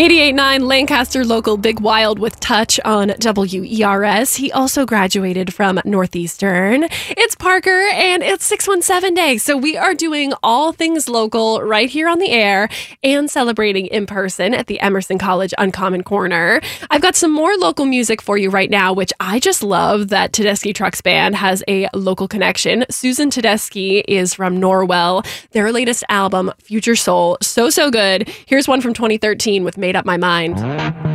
88.9 Lancaster local Big Wild with Touch on WERS. He also graduated from Northeastern. It's Parker and it's 617 Day. So we are doing all things local right here on the air and celebrating in person at the Emerson College Uncommon Corner. I've got some more local music for you right now, which I just love that Tedeschi Trucks Band has a local connection. Susan Tedeschi is from Norwell. Their latest album, Future Soul, so good. Here's one from 2013 with Made Up My Mind.